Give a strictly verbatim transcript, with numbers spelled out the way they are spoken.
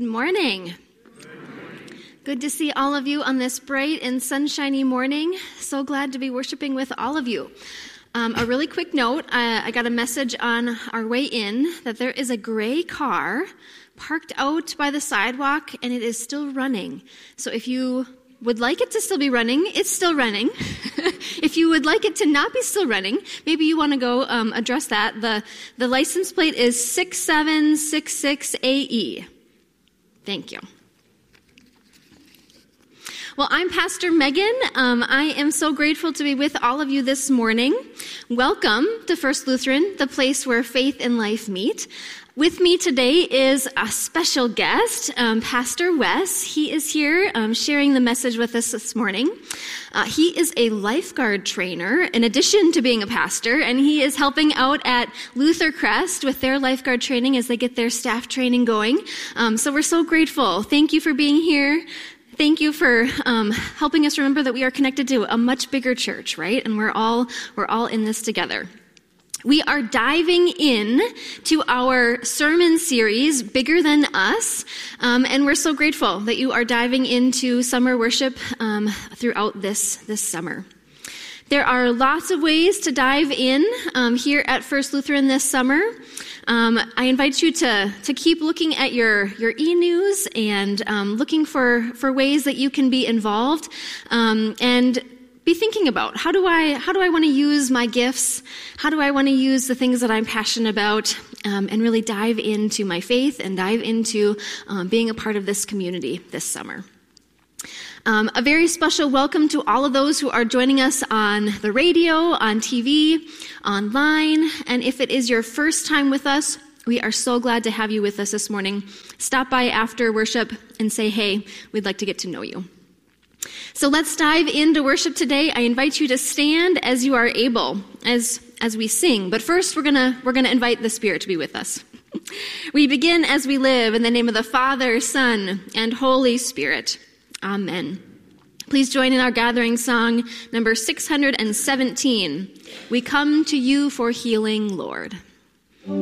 Good morning. Good to see all of you on this bright and sunshiny morning. So glad to be worshiping with all of you. Um, a really quick note, uh, I got a message on our way in that there is a gray car parked out by the sidewalk and it is still running. So if you would like it to still be running, it's still running. If you would like it to not be still running, maybe you want to go um, address that. The, the license plate is six seven six six A E. Thank you. Well, I'm Pastor Megan. Um, I am so grateful to be with all of you this morning. Welcome to First Lutheran, the place where faith and life meet. With me today is a special guest, um, Pastor Wes. He is here um, sharing the message with us this morning. Uh, he is a lifeguard trainer in addition to being a pastor, and he is helping out at Luther Crest with their lifeguard training as they get their staff training going. Um, so we're so grateful. Thank you for being here. Thank you for um, helping us remember that we are connected to a much bigger church, right? And we're all we're all in this together. We are diving in to our sermon series, Bigger Than Us, um, and we're so grateful that you are diving into summer worship um, throughout this, this summer. There are lots of ways to dive in um, here at First Lutheran this summer. Um, I invite you to, to keep looking at your, your e-news and um, looking for, for ways that you can be involved um, and be thinking about how do I how do I want to use my gifts? How do I want to use the things that I'm passionate about um, and really dive into my faith and dive into um, being a part of this community this summer. Um, a very special welcome to all of those who are joining us on the radio, on T V, online, and if it is your first time with us, we are so glad to have you with us this morning. Stop by after worship and say, hey, we'd like to get to know you. So let's dive into worship today. I invite you to stand as you are able, as as we sing. But first, we're gonna we're gonna invite the Spirit to be with us. We begin as we live in the name of the Father, Son, and Holy Spirit. Amen. Please join in our gathering song, number six hundred seventeen. We come to you for healing, Lord.